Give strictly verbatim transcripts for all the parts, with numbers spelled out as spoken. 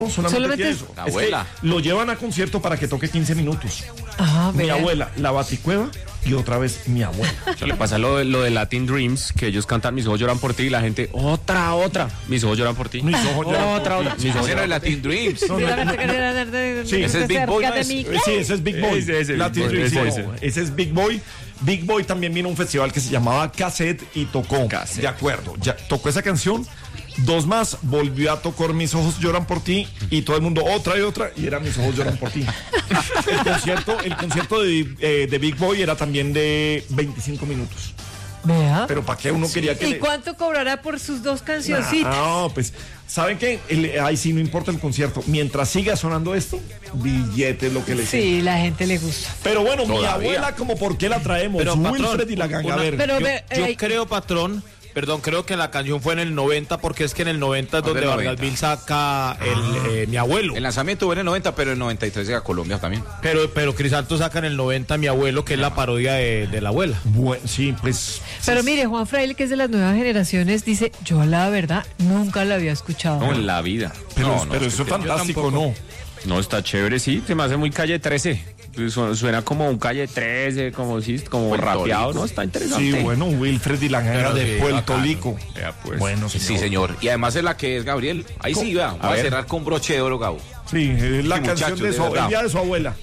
Solamente, Solamente tiene eso. La Es abuela. que lo llevan a concierto para que toque quince minutos. Ah, Mi vea. abuela, la Baticueva y otra vez mi abuela. Eso le pasa lo de, lo de Latin Dreams, que ellos cantan Mis ojos lloran por ti y la gente, otra, otra, Mis ojos lloran por ti. Mis ojos lloran Otra, por otra, ti. Mis ojos Ese era lloran el Latin Dreams. No, no, no, Sí, ese es Big Boy, ¿no es? Eh, Sí, ese es Big Boy. Ese, ese, Latin Big Boy, Dreams, ese, sí, no, ese es Big Boy. Big Boy también vino a un festival que se llamaba Cassette y tocó. Cassette. De acuerdo, ya tocó esa canción. Dos más, volvió a tocar Mis ojos lloran por ti y todo el mundo otra y otra y era Mis ojos lloran por ti. El concierto, el concierto de, eh, de Big Boy era también de veinticinco minutos. Vea. Pero ¿para qué uno quería que ¿Y le- cuánto cobrará por sus dos cancioncitas? No, pues, ¿saben qué? El- ahí sí no importa el concierto. Mientras siga sonando esto, billete es lo que le sirve. Sí, la gente le gusta. Pero bueno, mi Todavía. abuela, como por qué la traemos, Pero, patrón, Wilfred y la ganga. A una- ver, Pero yo, ve, yo eh, creo, patrón, perdón, creo que la canción fue en el noventa, porque es que en el noventa es ¿Cuál donde del Vargas noventa? Vil saca el, eh, Mi abuelo. El lanzamiento fue en el noventa, pero en el noventa y tres llega a Colombia también. Pero, pero Crisanto saca en el noventa Mi abuelo, que es la parodia de, de la abuela. bueno, sí, pues. pero mire, Juan Fraile, que es de las nuevas generaciones, dice, yo la verdad nunca la había escuchado. No, en la vida. Pero, No, no, pero es eso es que yo fantástico, tampoco. ¿no? No, está chévere, sí, se me hace muy calle trece. Su- Suena como un calle trece, como sí, como Puerto rapeado, Rico. ¿no? Está interesante. Sí, bueno, Wilfred y la ganga Pero de sí, Puerto bacano. Rico. Vea, pues. Bueno, señor. Sí, señor. Y además es la que es Gabriel. Ahí sí, va. A Va a ver. cerrar con broche de oro, Gabo. Sí, es la Sí, canción muchachos, de, de su, verdad. el día de su abuela.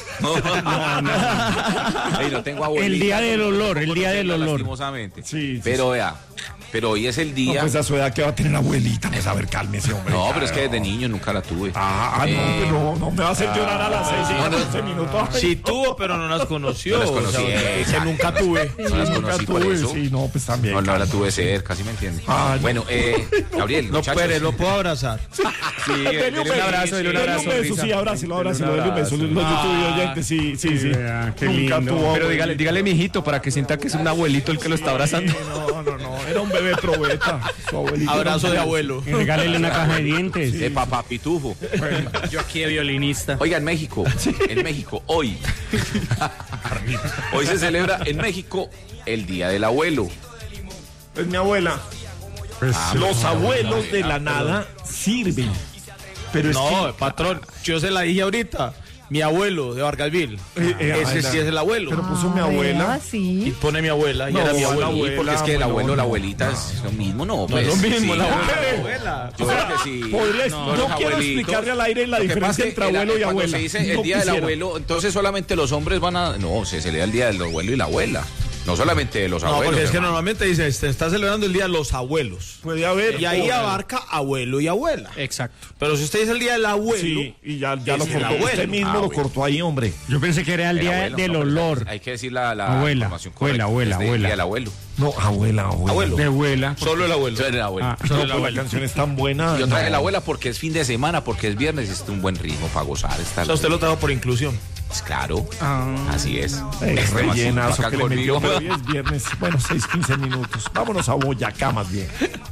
Ey, no tengo abuelita. El día del olor, el Tampoco día no del tengo, olor. lastimosamente. Sí, sí, Pero vea, pero hoy es el No, día. pues a su edad que va a tener abuelita, pues a ver, cálmese, hombre. No, pero es que desde niño nunca la tuve. Ah, no, Eh, pero no me va a hacer llorar a las seis y no, no. catorce minutos. Ay, Sí tuvo, pero no las conoció. No las conocí, O sea, que exacto. nunca tuve. No las nunca conocí por tuve, eso. Sí, no, pues también. No, no la calma. tuve cerca, ¿sí me entiendes? Ah, no. Bueno, eh, Gabriel, No, muchachos. Pérez, lo puedo abrazar. Sí, dele un abrazo, dele un Dele abrazo. un beso, Risa. sí, abrácelo, Dele un abrácelo, dele un beso. abrazo. Los YouTube oyentes, sí, sí, sí. vea, qué Nunca lindo. tuvo Pero dígale, abuelita. dígale, mijito, para que sienta que es un abuelito el que lo está abrazando. No, no, no, era un bebé probeta. Su abuelito era Abrazo un de bebé. abuelo. Y regálele una caja de dientes. De papá pitufo. Yo aquí de violinista. Oiga, en México, en México, hoy. Hoy se celebra en México el Día del Abuelo. Es mi abuela. Pues, Los abuelos de la nada sirven. Pero es No, patrón, yo se la dije ahorita. Mi abuelo de Vargas Vil. Eh, eh, Ese ah, sí es el abuelo. Pero puso mi Ah, abuela. vea, Y sí. pone mi abuela y No, era mi la abuelo. abuela. Sí, porque es que el bueno, abuelo o la no, abuelita es lo mismo, ¿no? No Pues, es lo mismo, sí, la claro. abuela. Yo creo que sí. Podría- No, no los quiero abuelitos. explicarle al aire la Lo que diferencia pasa es entre que el- abuelo y cuando abuela. se dice el No Día del quisiera. Abuelo, entonces solamente los hombres van a... No, se celebra el Día del Abuelo y la abuela. No solamente de los No, abuelos. porque es que hermano. normalmente dice, se está celebrando el Día de los Abuelos. Puede haber. Y ahí o- abarca abuelo y abuela. Exacto. Pero si usted dice el Día del Abuelo, Sí, y ya, ya lo es el cortó. abuelo. Usted mismo Ah, lo bueno. cortó ahí, hombre. Yo pensé que era el El día abuelo, del no, pero olor. Hay que decir la, la Abuela, información abuela, correcta. abuela, Es del abuela. Día del Abuelo. No, abuela, abuela. Abuelo. De abuela. solo el abuelo. Eso es el abuelo. Ah, No, solo pero la la canción es tan buena. Y otra no. de la abuela porque es fin de semana, porque es viernes y es un buen ritmo para gozar. Está O sea, usted lo trajo por inclusión. Pues claro, Ah. así es. Eh, Este rellenazo acá que le metió, conmigo. pero hoy es viernes. Bueno, seis, quince minutos. Vámonos a Boyacá más bien.